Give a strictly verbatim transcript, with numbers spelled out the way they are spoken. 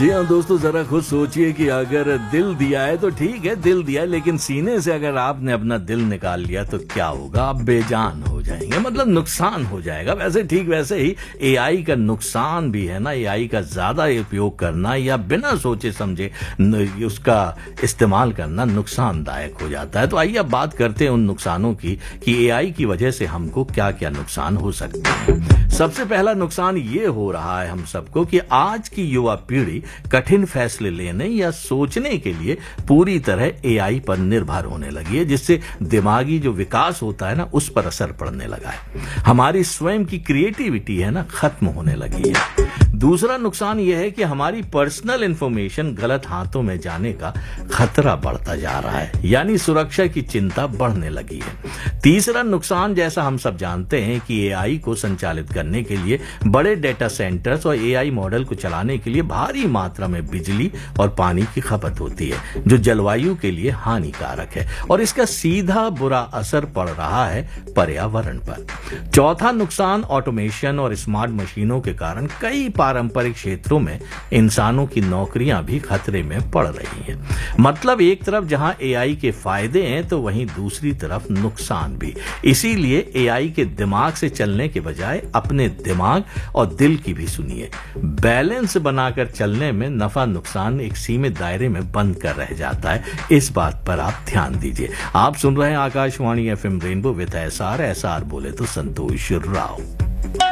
जी हाँ दोस्तों, जरा खुद सोचिए कि अगर दिल दिया है तो ठीक है, दिल दिया है, लेकिन सीने से अगर आपने अपना दिल निकाल लिया तो क्या होगा? आप बेजान हो जाएंगे, मतलब नुकसान हो जाएगा। वैसे ठीक वैसे ही एआई का नुकसान भी है ना। एआई का ज्यादा उपयोग करना या बिना सोचे समझे उसका इस्तेमाल करना नुकसानदायक हो जाता है। तो आइए अब बात करते हैं उन नुकसानों की कि एआई की वजह से हमको क्या क्या नुकसान हो सकते हैं। सबसे पहला नुकसान ये हो रहा है हम सबको कि आज की युवा पीढ़ी कठिन फैसले लेने या सोचने के लिए पूरी तरह एआई पर निर्भर होने लगी है, जिससे दिमागी जो विकास होता है ना, उस पर असर पड़ने लगा है। हमारी स्वयं की क्रिएटिविटी है ना, खत्म होने लगी है। दूसरा नुकसान यह है कि हमारी पर्सनल इंफॉर्मेशन गलत हाथों में जाने का खतरा बढ़ता जा रहा है, यानी सुरक्षा की चिंता बढ़ने लगी है। तीसरा नुकसान, जैसा हम सब जानते हैं कि एआई को संचालित करने के लिए बड़े डेटा सेंटर्स और एआई मॉडल को चलाने के लिए भारी मात्रा में बिजली और पानी की खपत होती है, जो जलवायु के लिए हानिकारक है और इसका सीधा बुरा असर पड़ रहा है पर्यावरण पर। चौथा नुकसान, ऑटोमेशन और स्मार्ट मशीनों के कारण कई पारंपरिक क्षेत्रों में इंसानों की नौकरियां भी खतरे में पड़ रही हैं। मतलब एक तरफ जहां एआई के फायदे हैं तो वहीं दूसरी तरफ नुकसान भी। इसीलिए एआई के दिमाग से चलने के बजाय अपने दिमाग और दिल की भी सुनिए। बैलेंस बनाकर चलने में नफा नुकसान एक सीमित दायरे में बंद कर रह जाता है। इस बात पर आप ध्यान दीजिए। आप सुन रहे हैं Akashvani FM rainbow with SR. SR बोले तो संतोष राव।